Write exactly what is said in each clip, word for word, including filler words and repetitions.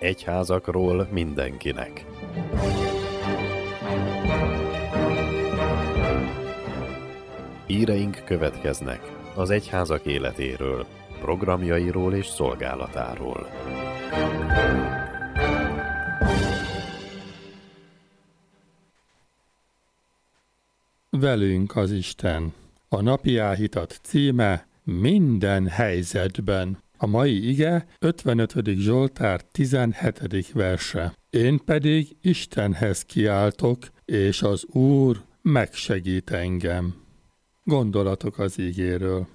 Egyházakról mindenkinek. Híreink következnek az egyházak életéről, programjairól és szolgálatáról. Velünk az Isten. A napi áhítat címe Minden helyzetben. A mai ige ötvenötödik Zsoltár tizenhetedik verse. Én pedig Istenhez kiáltok, és az Úr megsegít engem. Gondolatok az igéről.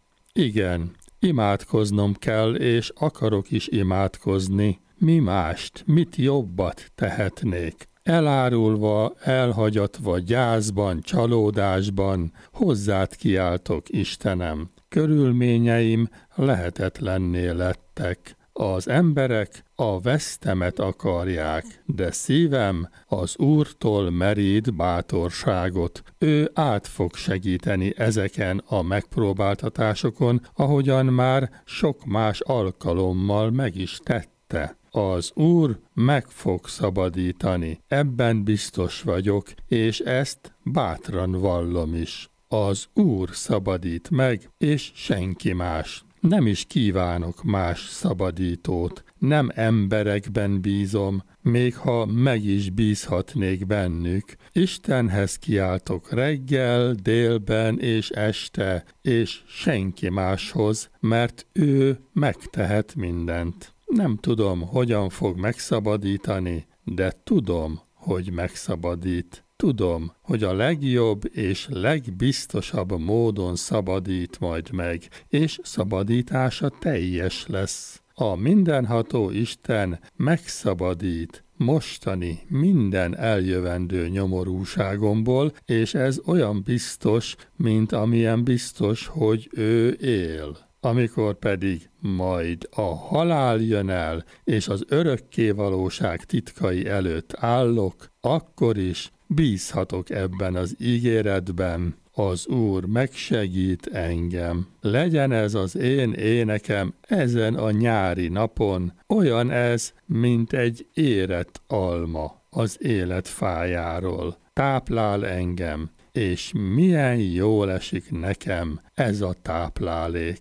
Igen, imádkoznom kell, és akarok is imádkozni. Mi mást, mit jobbat tehetnék? Elárulva, elhagyatva, gyászban, csalódásban, hozzád kiáltok, Istenem. Körülményeim lehetetlenné lettek. Az emberek a vesztemet akarják, de szívem az Úrtól merít bátorságot. Ő át fog segíteni ezeken a megpróbáltatásokon, ahogyan már sok más alkalommal meg is tette. Az Úr meg fog szabadítani, ebben biztos vagyok, és ezt bátran vallom is. Az Úr szabadít meg, és senki más. Nem is kívánok más szabadítót, nem emberekben bízom, még ha meg is bízhatnék bennük. Istenhez kiáltok reggel, délben és este, és senki máshoz, mert ő megtehet mindent. Nem tudom, hogyan fog megszabadítani, de tudom, hogy megszabadít. Tudom, hogy a legjobb és legbiztosabb módon szabadít majd meg, és szabadítása teljes lesz. A mindenható Isten megszabadít mostani minden eljövendő nyomorúságomból, és ez olyan biztos, mint amilyen biztos, hogy ő él. Amikor pedig majd a halál jön el, és az örökkévalóság titkai előtt állok, akkor is bízhatok ebben az ígéretben, az Úr megsegít engem. Legyen ez az én énekem ezen a nyári napon, olyan ez, mint egy érett alma az élet fájáról. Táplál engem, és milyen jól esik nekem ez a táplálék.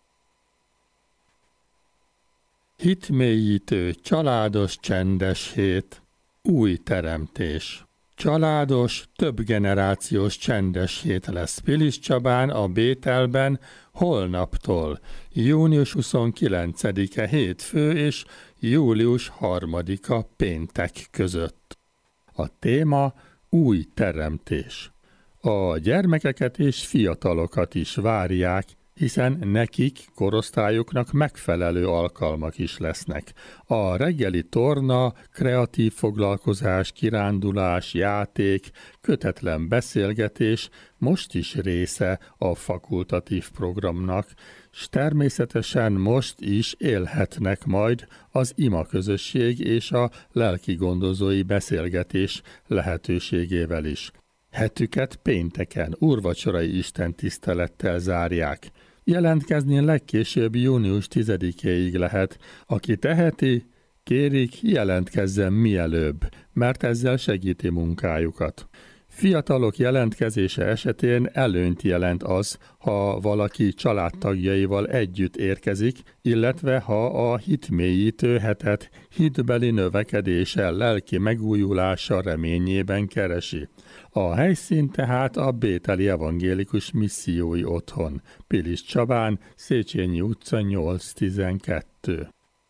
Hitmélyítő, családos, csendes hét. Új teremtés. Családos, többgenerációs csendes hét lesz Pilis Csabán a Bételben holnaptól, június huszonkilencedike hétfő és július harmadika péntek között. A téma új teremtés. A gyermekeket és fiatalokat is várják, hiszen nekik, korosztályuknak megfelelő alkalmak is lesznek. A reggeli torna, kreatív foglalkozás, kirándulás, játék, kötetlen beszélgetés most is része a fakultatív programnak, s természetesen most is élhetnek majd az imaközösség és a lelkigondozói beszélgetés lehetőségével is. Hetüket pénteken úrvacsorai istentisztelettel zárják. Jelentkezni legkésőbb június tizedikéig lehet. Aki teheti, kérik, jelentkezzen mielőbb, mert ezzel segíti munkájukat. Fiatalok jelentkezése esetén előnyt jelent az, ha valaki családtagjaival együtt érkezik, illetve ha a hitmélyítő hetet hitbeli növekedéssel, lelki megújulása reményében keresi. A helyszín tehát a Bételi Evangélikus Missziói Otthon, Pilis Csabán, Széchenyi utca nyolc tizenkettő.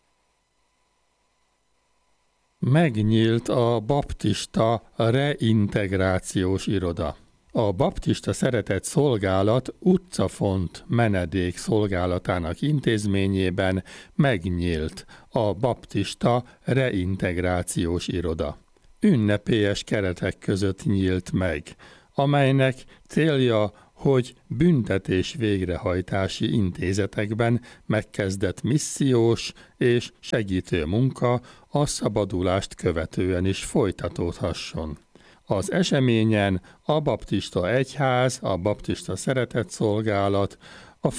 Megnyílt a baptista reintegrációs iroda. A baptista szeretett szolgálat utcafont menedék szolgálatának intézményében megnyílt a baptista reintegrációs iroda. Ünnepélyes keretek között nyílt meg, amelynek célja, hogy büntetés végrehajtási intézetekben megkezdett missziós és segítő munka a szabadulást követően is folytatódhasson. Az eseményen a baptista egyház, a baptista szeretetszolgálat,